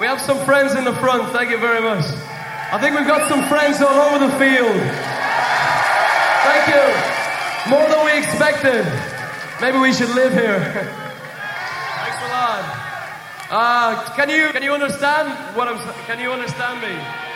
We have some friends in the front, thank you very much. I think we've got some friends all over the field. Thank you. More than we expected. Maybe we should live here. Thanks a lot. Can you understand what can you understand me?